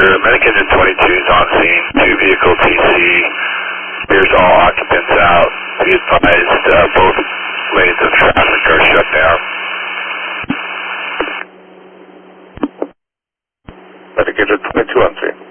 Clear. Medic Engine 22 is on scene. 2 vehicle TC. Clears all occupants out. Be advised, both lanes of traffic are shut down. Medic Engine 22 on scene.